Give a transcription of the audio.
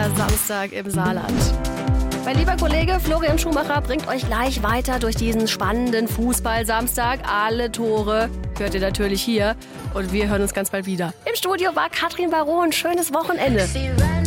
Samstag im Saarland. Mein lieber Kollege Florian Schumacher bringt euch gleich weiter durch diesen spannenden Fußball-Samstag. Alle Tore hört ihr natürlich hier und wir hören uns ganz bald wieder. Im Studio war Katrin Baron. Schönes Wochenende.